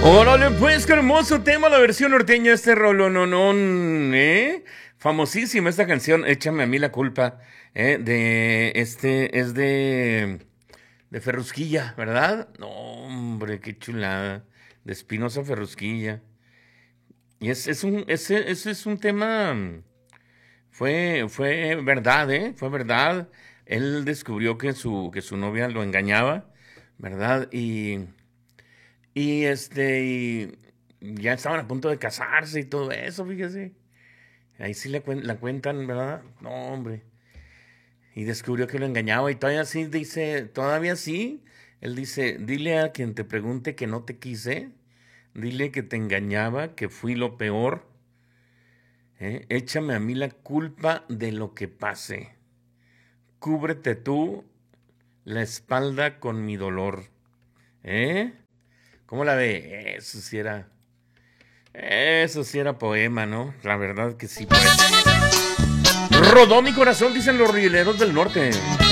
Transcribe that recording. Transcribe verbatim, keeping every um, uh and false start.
Órale, pues, qué hermoso tema, la versión norteña de este rolononón, ¿eh? Famosísima esta canción, Échame a mí la culpa, ¿eh? De, este, es de, de Ferrusquilla, ¿verdad? No, hombre, qué chulada, de Espinosa Ferrusquilla. Y es, es un, ese, ese es un tema, fue, fue verdad, ¿eh? Fue verdad. Él descubrió que su, que su novia lo engañaba, ¿verdad? Y... Y este, y ya estaban a punto de casarse y todo eso, fíjese. Ahí sí le cuen- la cuentan, ¿verdad? No, hombre. Y descubrió que lo engañaba y todavía sí dice, todavía sí. Él dice, dile a quien te pregunte que no te quise, dile que te engañaba, que fui lo peor. ¿Eh? Échame a mí la culpa de lo que pase. Cúbrete tú la espalda con mi dolor. ¿Eh? ¿Cómo la ve? Eso sí era. Eso sí era poema, ¿no? La verdad que sí, pues. Rodó mi corazón, dicen los rieleros del norte.